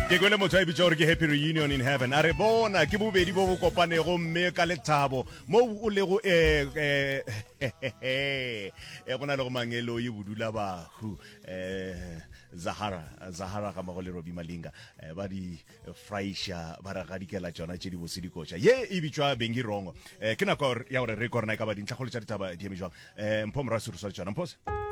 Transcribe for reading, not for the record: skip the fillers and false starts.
ke kwele motho a bitsa gore ke happy reunion in heaven a re bona ke bobedi bo bo kopanego mme ka lethabo mo o lego go na le go mangelo ye bodula bahu Zahara ga mago le Robbie Malinga ba di fraisha ba ra gadikela tsona tše di bose dikotša ye e bitswa bengi rongo ke nako ya gore re korna ka ba dintlha go le tša ditaba di eme jwang mpho mora se re tswa tsona mpho